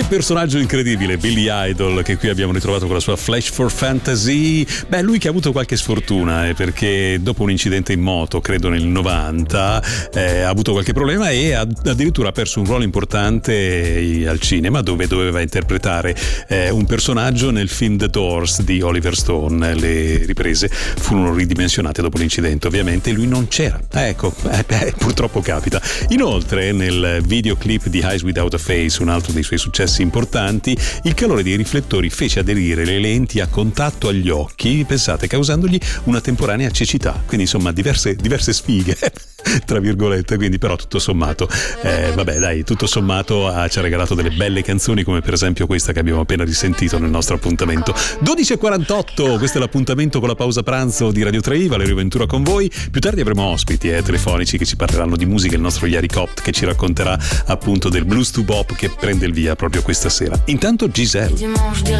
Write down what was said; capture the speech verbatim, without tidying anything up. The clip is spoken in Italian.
personaggio incredibile, Billy Idol, che qui abbiamo ritrovato con la sua Flash for Fantasy. Beh, lui che ha avuto qualche sfortuna, eh, perché dopo un incidente in moto, credo nel novanta, eh, ha avuto qualche problema e ha addirittura perso un ruolo importante al cinema, dove doveva interpretare eh, un personaggio nel film The Doors di Oliver Stone. Le riprese furono ridimensionate dopo l'incidente, ovviamente, e lui non c'era. Eh, ecco, eh, eh, purtroppo capita. Inoltre, nel videoclip di Eyes Without a Face, un altro dei suoi successi importanti, il calore dei riflettori fece aderire le lenti a contatto agli occhi, pensate, causandogli una temporanea cecità. Quindi insomma diverse, diverse sfighe tra virgolette, quindi però tutto sommato eh, vabbè dai, tutto sommato ah, ci ha regalato delle belle canzoni, come per esempio questa che abbiamo appena risentito nel nostro appuntamento. Dodici e quarantotto, questo è l'appuntamento con la pausa pranzo di Radio tre i, Valerio Ventura con voi. Più tardi avremo ospiti eh, telefonici che ci parleranno di musica, il nostro Yari Copt che ci racconterà appunto del blues to bop che prende il via proprio questa sera. Intanto Giselle.